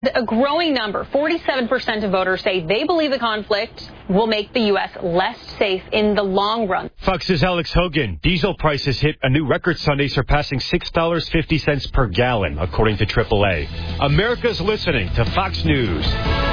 a growing number, 47% of voters say they believe the conflict will make the U.S. less safe in the long run. Fox's Alex Hogan. Diesel prices hit a new record Sunday, surpassing $6.50 per gallon, according to AAA. America's listening to Fox News.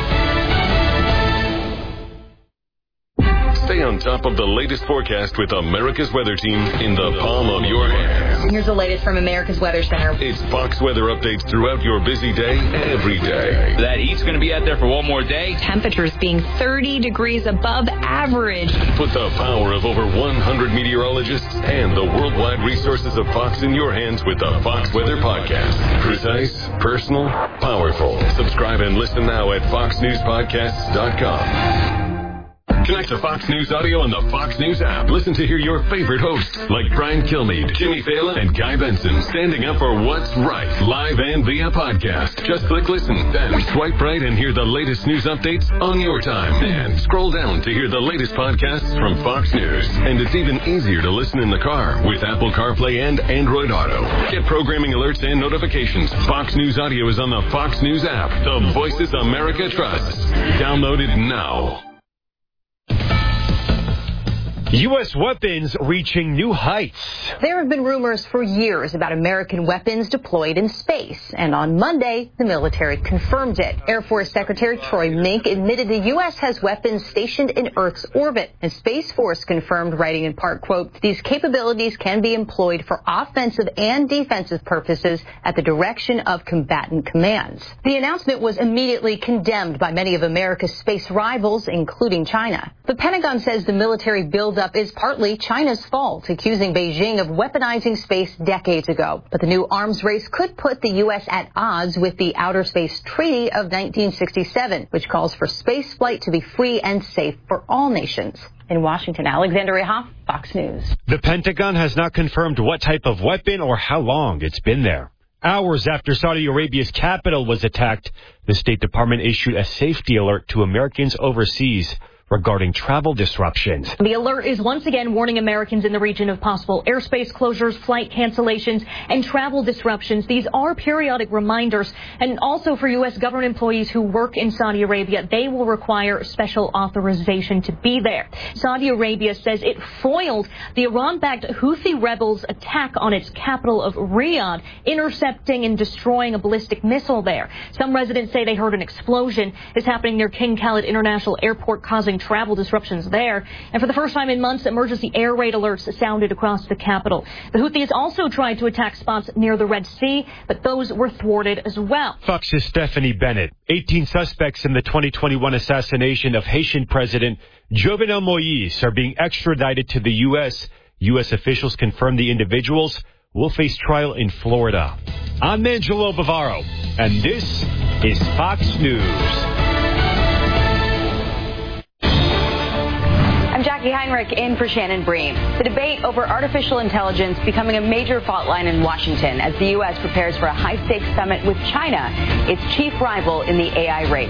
Stay on top of the latest forecast with America's Weather Team in the palm of your hand. Here's the latest from America's Weather Center. It's Fox weather updates throughout your busy day, every day. That heat's going to be out there for one more day. Temperatures being 30 degrees above average. Put the power of over 100 meteorologists and the worldwide resources of Fox in your hands with the Fox Weather Podcast. Precise, personal, powerful. Subscribe and listen now at foxnewspodcasts.com. Connect to Fox News Audio on the Fox News app. Listen to hear your favorite hosts like Brian Kilmeade, Jimmy Fallon, and Guy Benson standing up for what's right, live and via podcast. Just click listen, then swipe right and hear the latest news updates on your time. And scroll down to hear the latest podcasts from Fox News. And it's even easier to listen in the car with Apple CarPlay and Android Auto. Get programming alerts and notifications. Fox News Audio is on the Fox News app. The voices America trusts. Download it now. U.S. weapons reaching new heights. There have been rumors for years about American weapons deployed in space. And on Monday, the military confirmed it. Air Force Secretary Troy Mink admitted the U.S. has weapons stationed in Earth's orbit. And Space Force confirmed, writing in part, quote, these capabilities can be employed for offensive and defensive purposes at the direction of combatant commands. The announcement was immediately condemned by many of America's space rivals, including China. The Pentagon says the military buildup is partly China's fault, accusing Beijing of weaponizing space decades ago. But the new arms race could put the U.S. at odds with the Outer Space Treaty of 1967, which calls for space flight to be free and safe for all nations. In Washington, Alexandria Hoff, Fox News. The Pentagon has not confirmed what type of weapon or how long it's been there. Hours after Saudi Arabia's capital was attacked, the State Department issued a safety alert to Americans overseas regarding travel disruptions. The alert is once again warning Americans in the region of possible airspace closures, flight cancellations, and travel disruptions. These are periodic reminders. And also for U.S. government employees who work in Saudi Arabia, they will require special authorization to be there. Saudi Arabia says it foiled the Iran-backed Houthi rebels' attack on its capital of Riyadh, intercepting and destroying a ballistic missile there. Some residents say they heard an explosion is happening near King Khalid International Airport, causing travel disruptions there. And for the first time in months, emergency air raid alerts sounded across the capital. The Houthis also tried to attack spots near the Red Sea, but those were thwarted as well. Fox's Stephanie Bennett. 18 suspects in the 2021 assassination of Haitian President Jovenel Moïse are being extradited to the U.S. U.S. officials confirmed the individuals will face trial in Florida. I'm Angelo Bavaro, and this is Fox News. I'm Jackie Heinrich in for Shannon Bream. The debate over artificial intelligence becoming a major fault line in Washington as the U.S. prepares for a high-stakes summit with China, its chief rival in the AI race.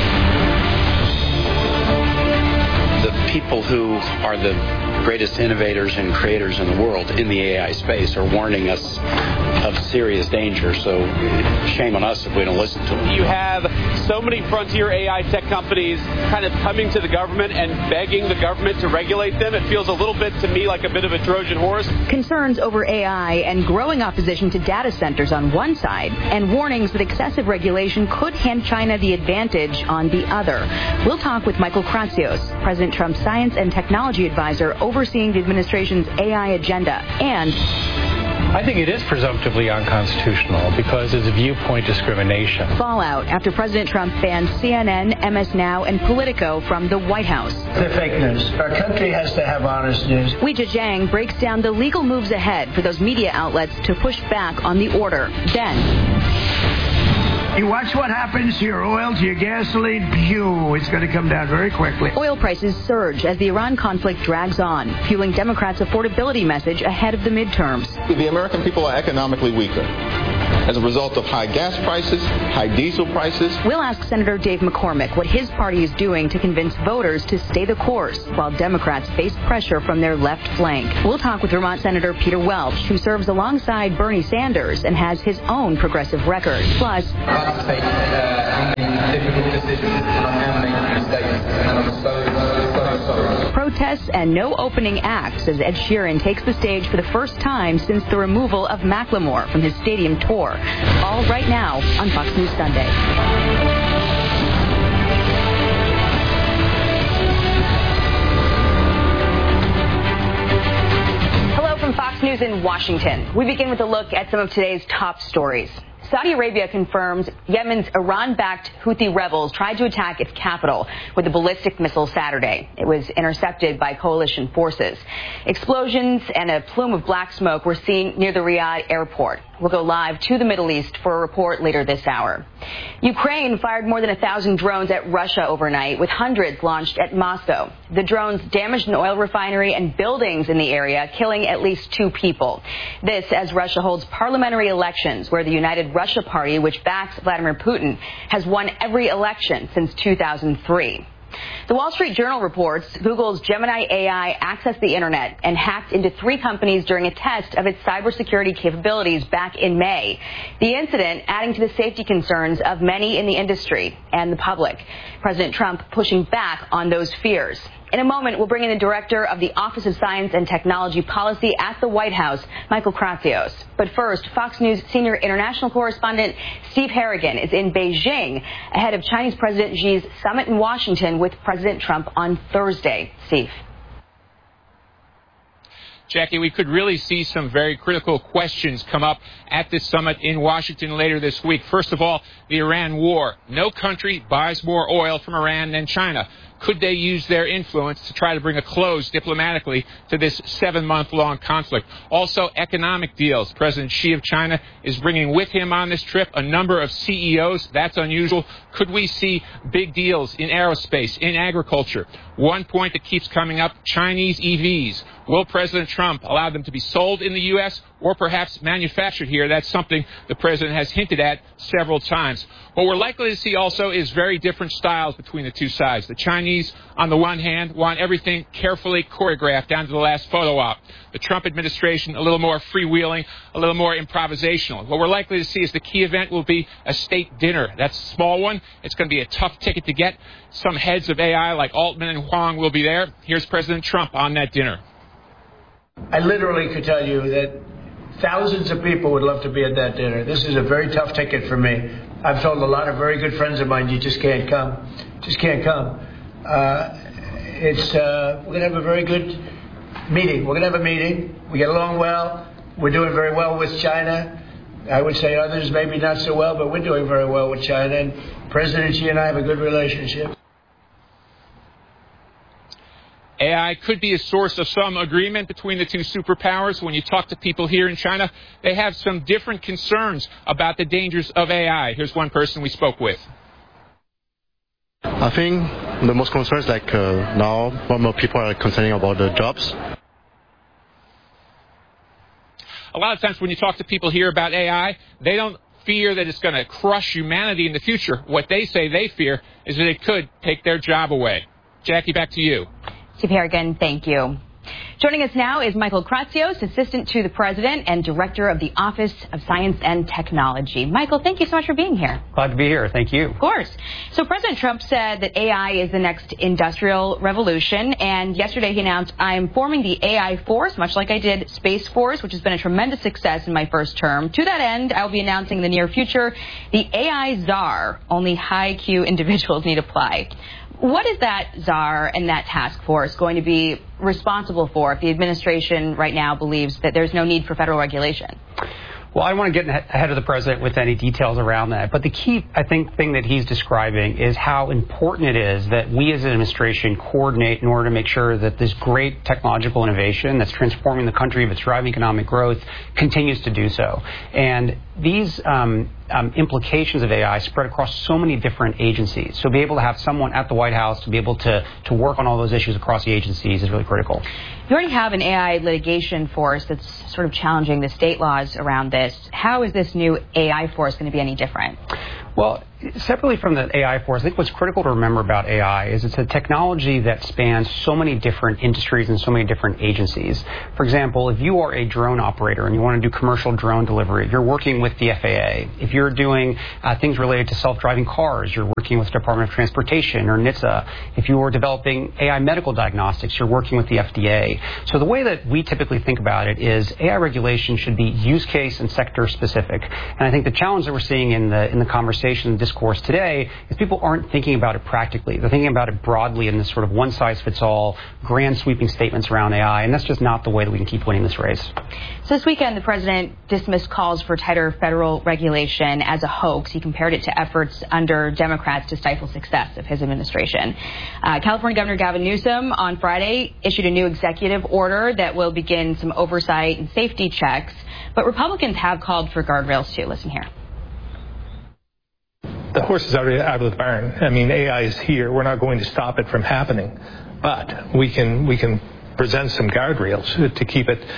The people who are the greatest innovators and creators in the world in the AI space are warning us of serious danger, so shame on us if we don't listen to them. You have so many frontier AI tech companies kind of coming to the government and begging the government to regulate them. It feels a little bit to me like a bit of a Trojan horse. Concerns over AI and growing opposition to data centers on one side, and warnings that excessive regulation could hand China the advantage on the other. We'll talk with Michael Kratsios, President Trump's science and technology advisor overseeing the administration's AI agenda. And I think it is presumptively unconstitutional because it's viewpoint discrimination. Fallout after President Trump banned CNN, MS Now, and Politico from the White House. They're fake news. Our country has to have honest news. Weijia Jiang breaks down the legal moves ahead for those media outlets to push back on the order. Then you watch what happens to your oil, to your gasoline, pew, it's going to come down very quickly. Oil prices surge as the Iran conflict drags on, fueling Democrats' affordability message ahead of the midterms. The American people are economically weaker as a result of high gas prices, high diesel prices. We'll ask Senator Dave McCormick what his party is doing to convince voters to stay the course while Democrats face pressure from their left flank. We'll talk with Vermont Senator Peter Welch, who serves alongside Bernie Sanders and has his own progressive record. Plus, decision, and I am making mistakes, and I'm so sorry. Protests and no opening acts as Ed Sheeran takes the stage for the first time since the removal of Macklemore from his stadium tour. All right now on Fox News Sunday. From Fox News in Washington, we begin with a look at some of today's top stories. Saudi Arabia confirms Yemen's Iran-backed Houthi rebels tried to attack its capital with a ballistic missile Saturday. It was intercepted by coalition forces. Explosions and a plume of black smoke were seen near the Riyadh airport. We'll go live to the Middle East for a report later this hour. Ukraine fired more than 1,000 drones at Russia overnight, with hundreds launched at Moscow. The drones damaged an oil refinery and buildings in the area, killing at least 2 people. This as Russia holds parliamentary elections, where the United Russia Party, which backs Vladimir Putin, has won every election since 2003. The Wall Street Journal reports Google's Gemini AI accessed the internet and hacked into 3 companies during a test of its cybersecurity capabilities back in May. The incident adding to the safety concerns of many in the industry and the public. President Trump pushing back on those fears. In a moment, we'll bring in the director of the Office of Science and Technology Policy at the White House, Michael Kratsios. But first, Fox News senior international correspondent Steve Harrigan is in Beijing ahead of Chinese President Xi's summit in Washington with President Trump on Thursday. Steve. Jackie, we could really see some very critical questions come up at this summit in Washington later this week. First of all, the Iran war. No country buys more oil from Iran than China. Could they use their influence to try to bring a close diplomatically to this 7-month-long conflict? Also, economic deals. President Xi of China is bringing with him on this trip a number of CEOs. That's unusual. Could we see big deals in aerospace, in agriculture? One point that keeps coming up, Chinese EVs. Will President Trump allow them to be sold in the U.S. or perhaps manufactured here? That's something the president has hinted at several times. What we're likely to see also is very different styles between the two sides. The Chinese, on the one hand, want everything carefully choreographed down to the last photo op. The Trump administration, a little more freewheeling, a little more improvisational. What we're likely to see is the key event will be a state dinner. That's a small one. It's going to be a tough ticket to get. Some heads of AI like Altman and Huang will be there. Here's President Trump on that dinner. I literally could tell you that thousands of people would love to be at that dinner. This is a very tough ticket for me. I've told a lot of very good friends of mine, you just can't come. Just can't come. We're going to have a very good meeting. We're going to have a meeting. We get along well. We're doing very well with China. I would say others maybe not so well, but we're doing very well with China. And President Xi and I have a good relationship. AI could be a source of some agreement between the two superpowers. When you talk to people here in China, they have some different concerns about the dangers of AI. Here's one person we spoke with. I think the most concerns now more people are concerning about the jobs. A lot of times when you talk to people here about AI, they don't fear that it's going to crush humanity in the future. What they say they fear is that it could take their job away. Jackie, back to you. Steve Harrigan, thank you. Joining us now is Michael Kratsios, Assistant to the President and Director of the Office of Science and Technology. Michael, thank you so much for being here. Glad to be here. Thank you. Of course. So President Trump said that AI is the next industrial revolution, and yesterday he announced, I am forming the AI Force, much like I did Space Force, which has been a tremendous success in my first term. To that end, I will be announcing in the near future the AI Czar. Only high-IQ individuals need apply. What is that czar and that task force going to be responsible for if the administration right now believes that there's no need for federal regulation? Well, I don't want to get ahead of the president with any details around that. But the key, I think, thing that he's describing is how important it is that we as an administration coordinate in order to make sure that this great technological innovation that's transforming the country, that's driving economic growth, continues to do so. And these implications of AI spread across so many different agencies. So be able to have someone at the White House to be able to work on all those issues across the agencies is really critical. You already have an AI litigation force that's sort of challenging the state laws around this. How is this new AI force going to be any different? Well, separately from the AI force, I think what's critical to remember about AI is it's a technology that spans so many different industries and so many different agencies. For example, if you are a drone operator and you want to do commercial drone delivery, you're working with the FAA. If you're doing things related to self-driving cars, you're working with the Department of Transportation or NHTSA. If you are developing AI medical diagnostics, you're working with the FDA. So the way that we typically think about it is AI regulation should be use case and sector specific. And I think the challenge that we're seeing in the conversation and discourse today is people aren't thinking about it practically. They're thinking about it broadly in this sort of one-size-fits-all, grand sweeping statements around AI, and that's just not the way that we can keep winning this race. So this weekend, the president dismissed calls for tighter federal regulation as a hoax. He compared it to efforts under Democrats to stifle success of his administration. California Governor Gavin Newsom on Friday issued a new executive order that will begin some oversight and safety checks, but Republicans have called for guardrails too. Listen here. The horse is already out of the barn. I mean, AI is here. We're not going to stop it from happening, but we can present some guardrails to keep it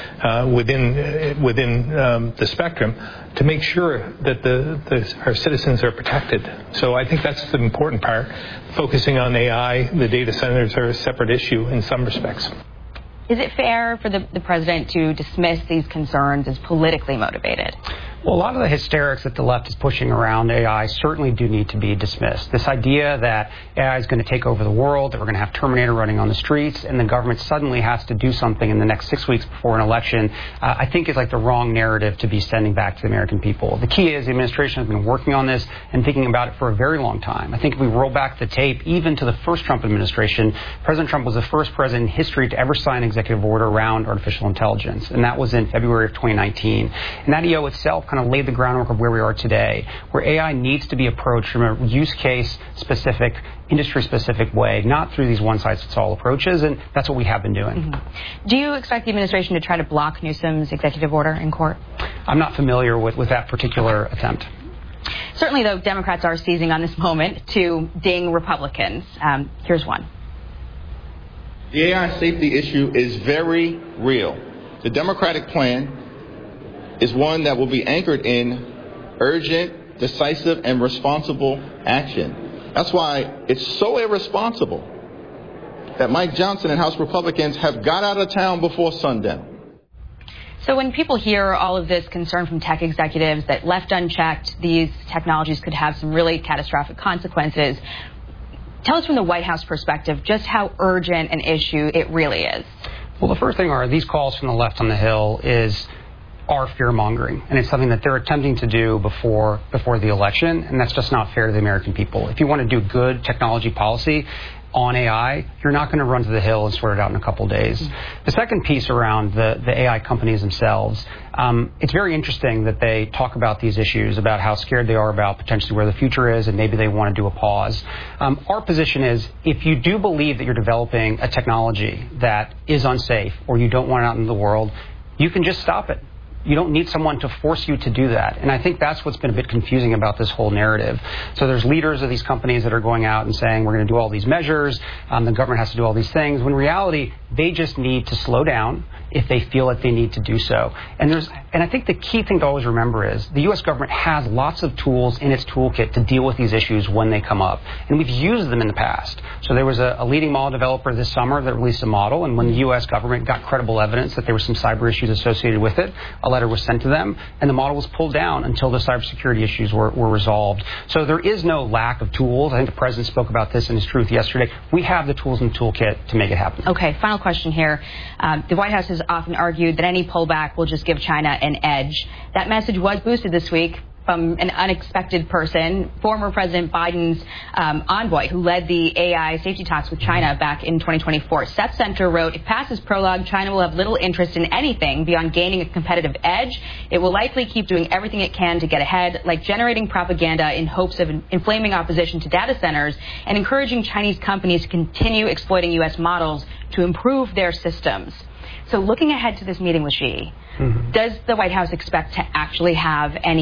within the spectrum to make sure that our citizens are protected. So I think that's the important part. Focusing on AI, the data centers are a separate issue in some respects. Is it fair for the president to dismiss these concerns as politically motivated? Well, a lot of the hysterics that the left is pushing around AI certainly do need to be dismissed. This idea that AI is going to take over the world, that we're going to have Terminator running on the streets, and the government suddenly has to do something in the next 6 weeks before an election, I think is like the wrong narrative to be sending back to the American people. The key is the administration has been working on this and thinking about it for a very long time. I think if we roll back the tape, even to the first Trump administration, President Trump was the first president in history to ever sign an executive order around artificial intelligence, and that was in February of 2019. And that EO itself kind of laid the groundwork of where we are today, where AI needs to be approached from a use case specific, industry specific way, not through these one-size-fits-all approaches, and that's what we have been doing. Mm-hmm. Do you expect the administration to try to block Newsom's executive order in court? I'm not familiar with that particular attempt. Certainly, though, Democrats are seizing on this moment to ding Republicans. Here's one. The AI safety issue is very real. The Democratic plan is one that will be anchored in urgent, decisive, and responsible action. That's why it's so irresponsible that Mike Johnson and House Republicans have got out of town before sundown. So when people hear all of this concern from tech executives that left unchecked, these technologies could have some really catastrophic consequences, tell us from the White House perspective just how urgent an issue it really is. Well, the first thing are these calls from the left on the Hill are fear-mongering, and it's something that they're attempting to do before the election, and that's just not fair to the American people. If you want to do good technology policy on AI, you're not going to run to the Hill and sort it out in a couple days. The second piece around the AI companies themselves, it's very interesting that they talk about these issues, about how scared they are about potentially where the future is, and maybe they want to do a pause. Our position is, if you do believe that you're developing a technology that is unsafe or you don't want it out in the world, you can just stop it. You don't need someone to force you to do that. And I think that's what's been a bit confusing about this whole narrative. So there's leaders of these companies that are going out and saying, we're going to do all these measures, the government has to do all these things, when in reality, they just need to slow down if they feel that they need to do so. And I think the key thing to always remember is the U.S. government has lots of tools in its toolkit to deal with these issues when they come up. And we've used them in the past. So there was a leading model developer this summer that released a model, and when the U.S. government got credible evidence that there were some cyber issues associated with it, a letter was sent to them, and the model was pulled down until the cybersecurity issues were resolved. So there is no lack of tools. I think the president spoke about this in his Truth yesterday. We have the tools in the toolkit to make it happen. Okay, final question here. The White House has often argued that any pullback will just give China an edge. That message was boosted this week from an unexpected person, former President Biden's envoy, who led the AI safety talks with China back in 2024. Seth Center wrote, if past this prologue, China will have little interest in anything beyond gaining a competitive edge. It will likely keep doing everything it can to get ahead, like generating propaganda in hopes of inflaming opposition to data centers and encouraging Chinese companies to continue exploiting U.S. models to improve their systems. So looking ahead to this meeting with Xi, does the White House expect to actually have any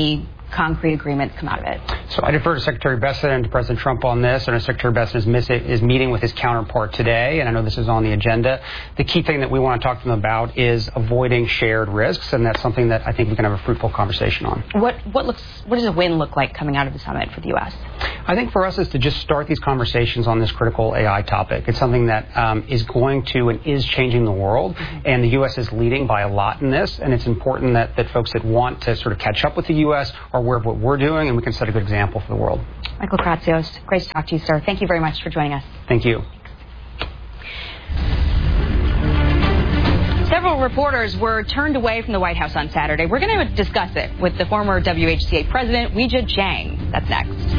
concrete agreement come out of it? So I defer to Secretary Bessent and to President Trump on this. And Secretary Bessent is meeting with his counterpart today, and I know this is on the agenda. The key thing that we want to talk to them about is avoiding shared risks, and that's something that I think we can have a fruitful conversation on. What does a win look like coming out of the summit for the U.S.? I think for us is to just start these conversations on this critical AI topic. It's something that is going to and is changing the world, and the U.S. is leading by a lot in this, and it's important that folks that want to sort of catch up with the U.S. are aware of what we're doing, and we can set a good example for the world. Michael Kratsios, great to talk to you, sir. Thank you very much for joining us. Thank you. Several reporters were turned away from the White House on Saturday. We're going to discuss it with the former WHCA president, Weijia Jiang. That's next.